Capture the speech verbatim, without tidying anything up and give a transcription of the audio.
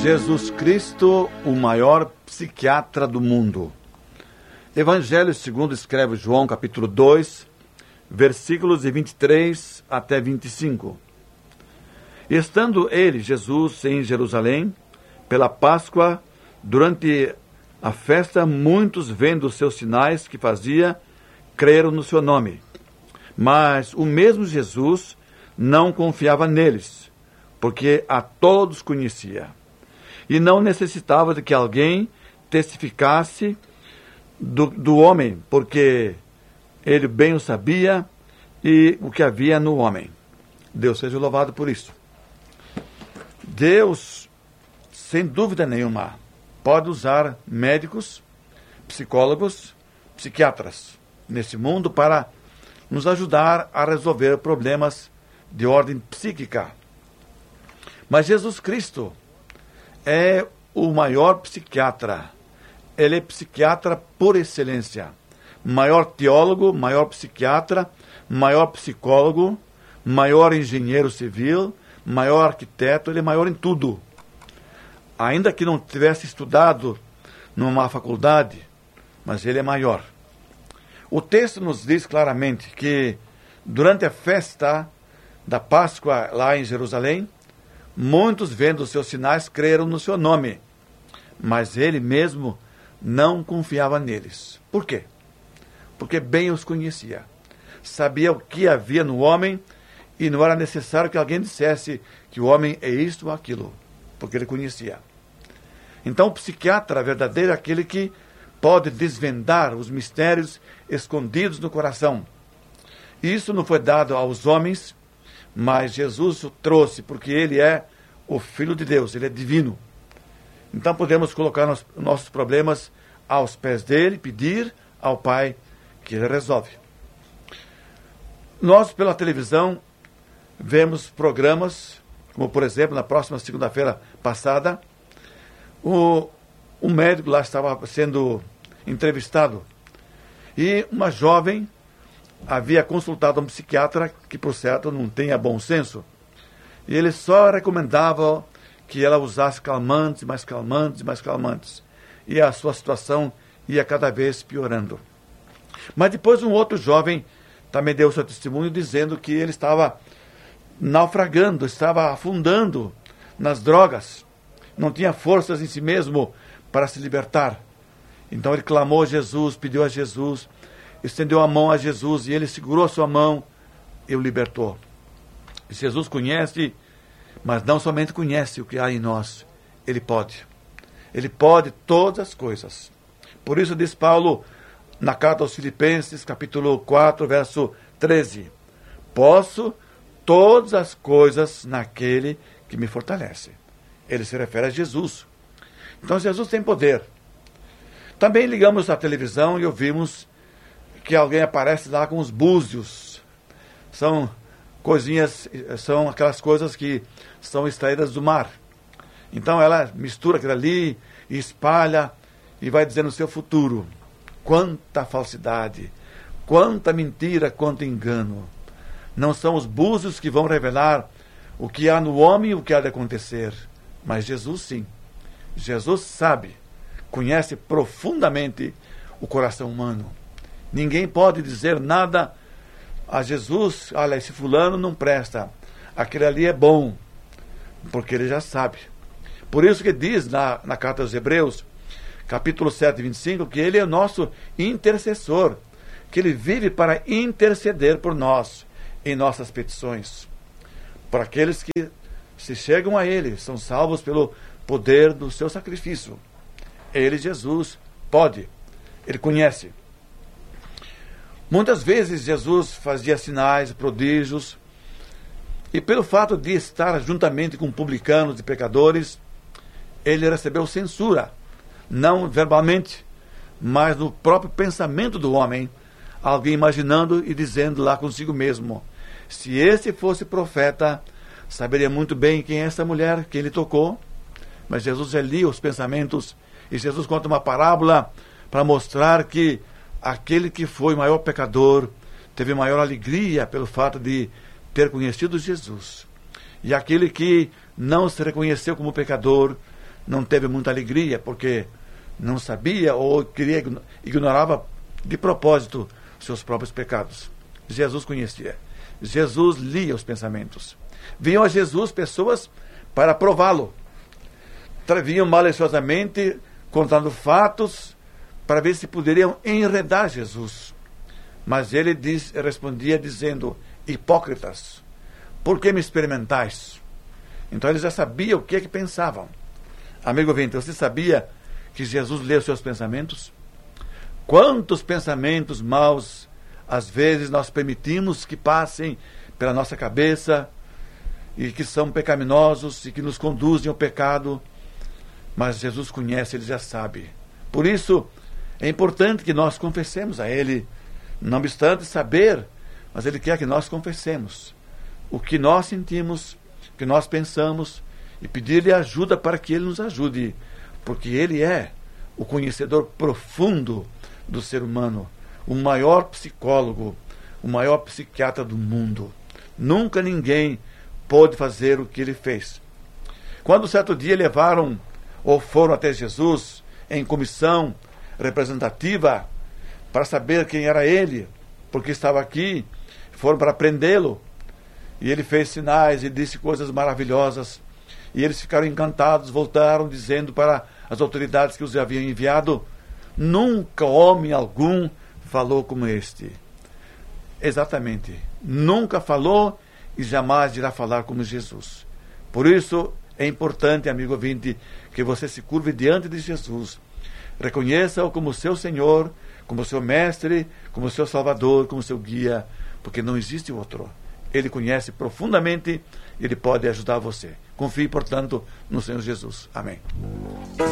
Jesus Cristo, o maior psiquiatra do mundo. Evangelho segundo escreve João, capítulo dois, versículos de vinte e três até vinte e cinco. Estando ele, Jesus, em Jerusalém, pela Páscoa, durante a festa, muitos, vendo os seus sinais que fazia, creram no seu nome. Mas o mesmo Jesus não confiava neles, porque a todos conhecia. E não necessitava de que alguém testificasse do, do homem, porque ele bem o sabia e o que havia no homem. Deus seja louvado por isso. Deus, sem dúvida nenhuma, pode usar médicos, psicólogos, psiquiatras nesse mundo para nos ajudar a resolver problemas de ordem psíquica. Mas Jesus Cristo é o maior psiquiatra. Ele é psiquiatra por excelência. Maior teólogo, maior psiquiatra, maior psicólogo, maior engenheiro civil, maior arquiteto, ele é maior em tudo. Ainda que não tivesse estudado numa faculdade, mas ele é maior. O texto nos diz claramente que durante a festa da Páscoa lá em Jerusalém, muitos, vendo os seus sinais, creram no seu nome, mas ele mesmo não confiava neles. Por quê? Porque bem os conhecia. Sabia o que havia no homem e não era necessário que alguém dissesse que o homem é isto ou aquilo, porque ele conhecia. Então o psiquiatra verdadeiro é aquele que pode desvendar os mistérios escondidos no coração. Isso não foi dado aos homens, mas Jesus o trouxe, porque ele é o Filho de Deus, ele é divino. Então podemos colocar nos, nossos problemas aos pés dele, pedir ao Pai que ele resolve. Nós, pela televisão, vemos programas, como por exemplo, na próxima segunda-feira passada, o, um médico lá estava sendo entrevistado e uma jovem havia consultado um psiquiatra que, por certo, não tenha bom senso. E ele só recomendava que ela usasse calmantes, mais calmantes, mais calmantes. E a sua situação ia cada vez piorando. Mas depois um outro jovem também deu seu testemunho dizendo que ele estava naufragando, estava afundando nas drogas. Não tinha forças em si mesmo para se libertar. Então ele clamou a Jesus, pediu a Jesus, estendeu a mão a Jesus e ele segurou a sua mão e o libertou. Jesus conhece, mas não somente conhece o que há em nós, ele pode. Ele pode todas as coisas. Por isso diz Paulo na carta aos Filipenses, capítulo quatro, verso treze. Posso todas as coisas naquele que me fortalece. Ele se refere a Jesus. Então Jesus tem poder. Também ligamos a televisão e ouvimos que alguém aparece lá com os búzios. São coisinhas, são aquelas coisas que são extraídas do mar. Então ela mistura aquilo ali e espalha e vai dizendo o seu futuro. Quanta falsidade, quanta mentira, quanto engano. Não são os búzios que vão revelar o que há no homem e o que há de acontecer. Mas Jesus sim. Jesus sabe, conhece profundamente o coração humano. Ninguém pode dizer nada a Jesus, olha, esse fulano não presta, aquele ali é bom, porque ele já sabe. Por isso que diz na, na carta aos Hebreus, capítulo sete, vinte e cinco, que ele é o nosso intercessor, que ele vive para interceder por nós, em nossas petições. Por aqueles que se chegam a ele, são salvos pelo poder do seu sacrifício. Ele, Jesus, pode, ele conhece. Muitas vezes Jesus fazia sinais, prodígios, e pelo fato de estar juntamente com publicanos e pecadores, ele recebeu censura, não verbalmente, mas no próprio pensamento do homem, alguém imaginando e dizendo lá consigo mesmo, se esse fosse profeta, saberia muito bem quem é essa mulher, quem ele tocou. Mas Jesus lia os pensamentos, e Jesus conta uma parábola para mostrar que aquele que foi o maior pecador teve maior alegria pelo fato de ter conhecido Jesus. E aquele que não se reconheceu como pecador não teve muita alegria, porque não sabia ou queria, ignorava de propósito seus próprios pecados. Jesus conhecia. Jesus lia os pensamentos. Vinham a Jesus pessoas para prová-lo. Vinham maliciosamente contando fatos para ver se poderiam enredar Jesus. Mas ele diz, respondia dizendo: hipócritas, por que me experimentais? Então ele já sabia o que é que pensavam. Amigo ouvinte, você sabia que Jesus lê os seus pensamentos? Quantos pensamentos maus às vezes nós permitimos que passem pela nossa cabeça e que são pecaminosos e que nos conduzem ao pecado, mas Jesus conhece, ele já sabe. Por isso é importante que nós confessemos a ele, não obstante saber, mas ele quer que nós confessemos o que nós sentimos, o que nós pensamos, e pedir-lhe ajuda para que ele nos ajude, porque ele é o conhecedor profundo do ser humano, o maior psicólogo, o maior psiquiatra do mundo. Nunca ninguém pôde fazer o que ele fez. Quando certo dia levaram ou foram até Jesus em comissão representativa para saber quem era ele, porque estava aqui, foram para prendê-lo, e ele fez sinais e disse coisas maravilhosas, e eles ficaram encantados, voltaram dizendo para as autoridades que os haviam enviado: nunca homem algum falou como este. Exatamente, nunca falou e jamais irá falar como Jesus. Por isso é importante, amigo ouvinte, que você se curve diante de Jesus, reconheça-o como seu Senhor, como seu mestre, como seu Salvador, como seu guia, porque não existe outro. Ele conhece profundamente, ele pode ajudar você. Confie, portanto, no Senhor Jesus. Amém.